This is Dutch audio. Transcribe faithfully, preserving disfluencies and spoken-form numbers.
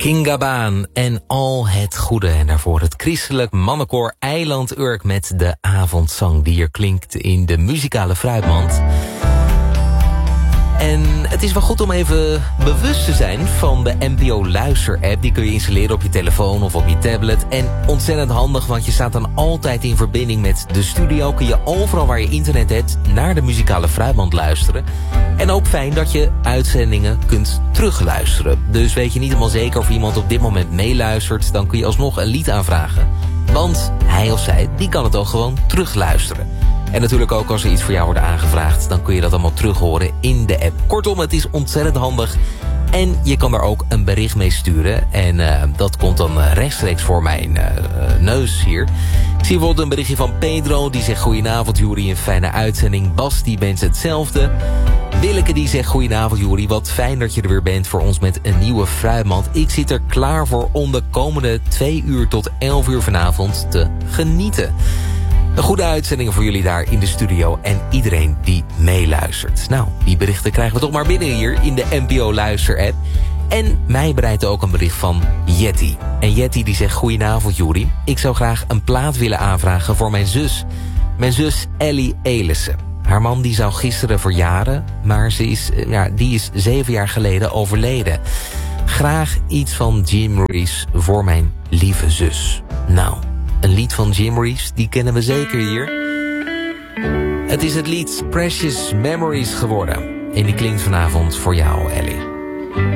Kingabaan en al het goede. En daarvoor het christelijk mannenkoor Eiland Urk met de avondzang die hier klinkt in de muzikale fruitmand. En het is wel goed om even bewust te zijn van de N P O Luister-app. Die kun je installeren op je telefoon of op je tablet. En ontzettend handig, want je staat dan altijd in verbinding met de studio. Kun je overal waar je internet hebt naar de muzikale fruitmand luisteren. En ook fijn dat je uitzendingen kunt terugluisteren. Dus weet je niet helemaal zeker of iemand op dit moment meeluistert, dan kun je alsnog een lied aanvragen. Want hij of zij, die kan het ook gewoon terugluisteren. En natuurlijk ook als er iets voor jou wordt aangevraagd, dan kun je dat allemaal terughoren in de app. Kortom, het is ontzettend handig. En je kan er ook een bericht mee sturen. En uh, dat komt dan uh, rechtstreeks voor mijn uh, neus hier. Ik zie bijvoorbeeld een berichtje van Pedro. Die zegt goedenavond Juri, een fijne uitzending. Bas die wenst hetzelfde. Willeke die zegt goedenavond Juri, wat fijn dat je er weer bent voor ons met een nieuwe fruitmand. Ik zit er klaar voor om de komende twee uur tot elf uur vanavond te genieten. Een goede uitzending voor jullie daar in de studio en iedereen die meeluistert. Nou, die berichten krijgen we toch maar binnen hier in de N P O Luister-app. En mij bereidt ook een bericht van Jetty. En Jetty die zegt goedenavond Juri. Ik zou graag een plaat willen aanvragen voor mijn zus. Mijn zus Ellie Elissen. Haar man die zou gisteren verjaren, maar ze is, ja, die is zeven jaar geleden overleden. Graag iets van Jim Reeves voor mijn lieve zus. Nou, een lied van Jim Reeves, die kennen we zeker hier. Het is het lied Precious Memories geworden. En die klinkt vanavond voor jou, Ellie.